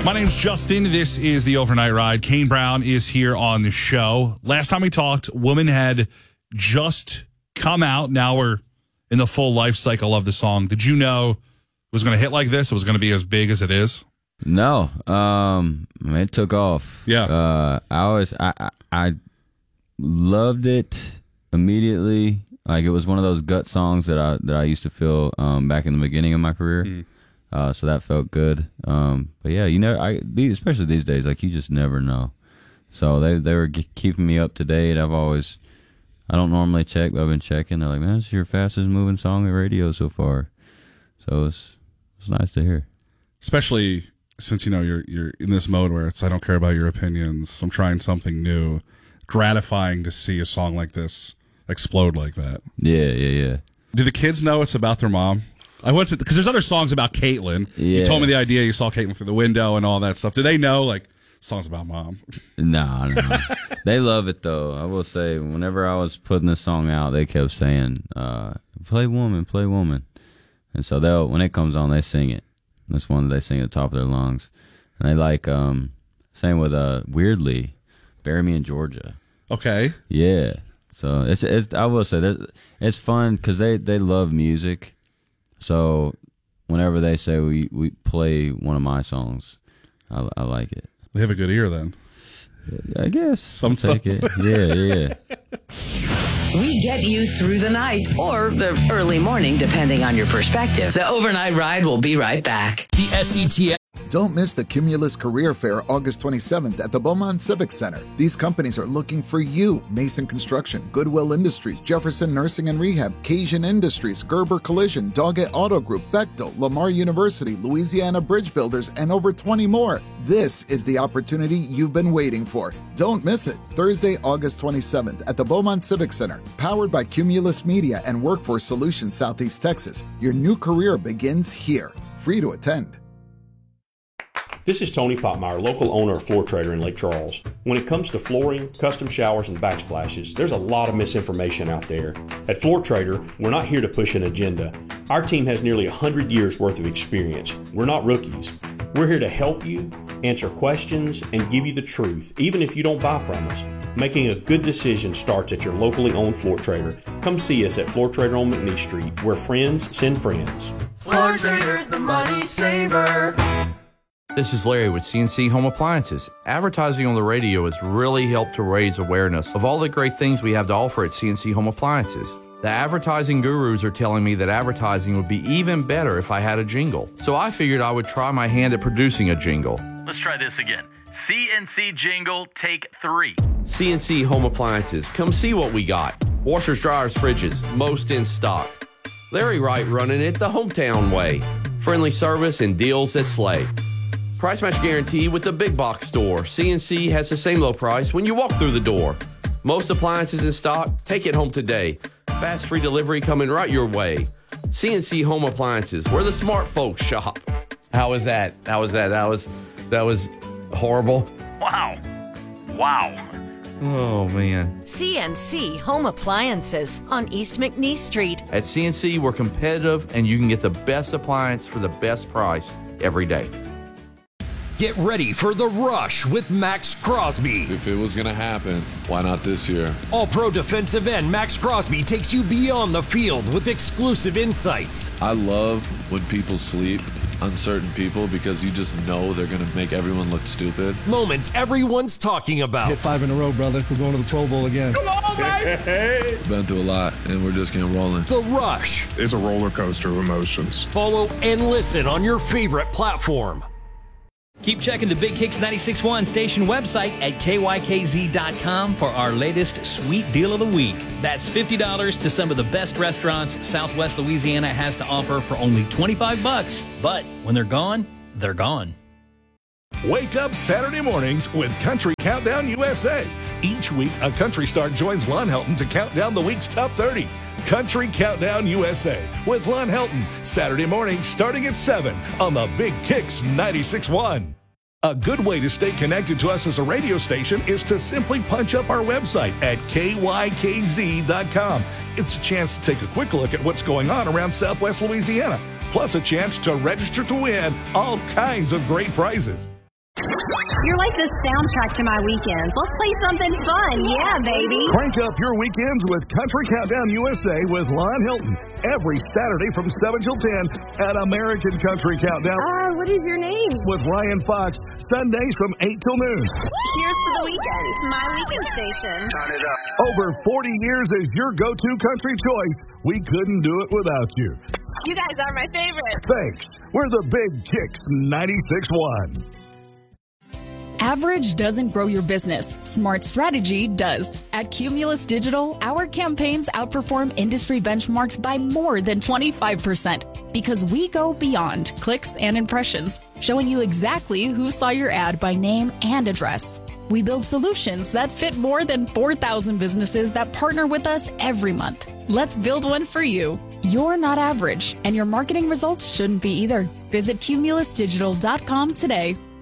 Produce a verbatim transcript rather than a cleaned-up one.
My name's Justin. This is the Overnight Ride. Kane Brown is here on the show. Last time we talked, Woman had just come out. Now we're in the full life cycle of the song. Did you know it was going to hit like this? It was going to be as big as it is? No. Um, it took off. Yeah. Uh, I was, I, I, I loved it immediately. Like, it was one of those gut songs that I, that I used to feel, um, back in the beginning of my career. Mm. Uh, so that felt good. Um, but yeah, you know, I, especially these days, like, you just never know. So they, they were g- keeping me up to date. I've always, I don't normally check, but I've been checking. They're like, man, this is your fastest moving song on radio so far. So it's, it's nice to hear. Especially since, you know, you're, you're in this mode where it's, I don't care about your opinions. I'm trying something new. Gratifying to see a song like this explode like that. Yeah, yeah, yeah. Do the kids know it's about their mom? I went to, because there's other songs about Caitlyn. Yeah. You told me the idea, you saw Caitlyn through the window and all that stuff. Do they know, like, songs about mom? No, no. They love it, though. I will say, whenever I was putting this song out, they kept saying, uh, play woman, play woman. And so they'll, when it comes on, they sing it. That's one that they sing at the top of their lungs. And they like, um, same with, uh, weirdly, Bury Me in Georgia. Okay. Yeah. So it's, it's I will say, it's fun because they, they love music. So whenever they say we, we play one of my songs, I, I like it. They have a good ear then. I guess. Some I'll stuff. take it. Yeah, yeah. We get you through the night or the early morning, depending on your perspective. The Overnight Ride will be right back. The S E T F. Don't miss the Cumulus Career Fair August twenty-seventh at the Beaumont Civic Center. These companies are looking for you. Mason Construction, Goodwill Industries, Jefferson Nursing and Rehab, Cajun Industries, Gerber Collision, Doggett Auto Group, Bechtel, Lamar University, Louisiana Bridge Builders, and over twenty more. This is the opportunity you've been waiting for. Don't miss it. Thursday, August twenty-seventh at the Beaumont Civic Center. Powered by Cumulus Media and Workforce Solutions Southeast Texas. Your new career begins here. Free to attend. This is Tony Popmeyer, local owner of Floor Trader in Lake Charles. When it comes to flooring, custom showers, and backsplashes, there's a lot of misinformation out there. At Floor Trader, we're not here to push an agenda. Our team has nearly one hundred years worth of experience. We're not rookies. We're here to help you, answer questions, and give you the truth, even if you don't buy from us. Making a good decision starts at your locally owned Floor Trader. Come see us at Floor Trader on McNeese Street, where friends send friends. Floor Trader, the money saver. This is Larry with C N C Home Appliances. Advertising on the radio has really helped to raise awareness of all the great things we have to offer at C N C Home Appliances. The advertising gurus are telling me that advertising would be even better if I had a jingle. So I figured I would try my hand at producing a jingle. Let's try this again. C N C jingle, take three. C N C Home Appliances. Come see what we got. Washers, dryers, fridges, most in stock. Larry Wright running it the hometown way. Friendly service and deals that slay. Price match guarantee with the big box store. C N C has the same low price when you walk through the door. Most appliances in stock. Take it home today. Fast free delivery coming right your way. C N C Home Appliances, where the smart folks shop. How was that? How was that? That was that was horrible. Wow. Wow. Oh, man. C N C Home Appliances on East McNeese Street. At C N C, we're competitive, and you can get the best appliance for the best price every day. Get ready for the rush with Max Crosby. If it was going to happen, why not this year? All-pro defensive end Max Crosby takes you beyond the field with exclusive insights. I love when people sleep on certain people because you just know they're going to make everyone look stupid. Moments everyone's talking about. Hit five in a row, brother. We're going to the Pro Bowl again. Come on, baby! Been through a lot, and we're just getting rolling. The Rush. It's a roller coaster of emotions. Follow and listen on your favorite platform. Keep checking the Big Kicks ninety-six point one station website at K Y K Z dot com for our latest sweet deal of the week. That's fifty dollars to some of the best restaurants Southwest Louisiana has to offer for only twenty-five bucks. But when they're gone, they're gone. Wake up Saturday mornings with Country Countdown U S A. Each week, a country star joins Lon Helton to count down the week's top thirty. Country Countdown U S A with Lon Helton, Saturday morning starting at seven on the Big Kicks ninety-six point one. A good way to stay connected to us as a radio station is to simply punch up our website at K Y K Z dot com. It's a chance to take a quick look at what's going on around Southwest Louisiana, plus a chance to register to win all kinds of great prizes. You're like the soundtrack to my weekends. Let's play something fun. Yeah, baby. Crank up your weekends with Country Countdown U S A with Lon Hilton. Every Saturday from seven till ten at American Country Countdown. Uh, what is your name? With Ryan Fox. Sundays from eight till noon. Here's for the weekend. My weekend station. Turn it up. Over forty years as your go-to country choice. We couldn't do it without you. You guys are my favorite. Thanks. We're the Big Kicks ninety-six point one. Average doesn't grow your business. Smart strategy does. At Cumulus Digital, our campaigns outperform industry benchmarks by more than twenty-five percent because we go beyond clicks and impressions, showing you exactly who saw your ad by name and address. We build solutions that fit more than four thousand businesses that partner with us every month. Let's build one for you. You're not average, and your marketing results shouldn't be either. Visit cumulus digital dot com today.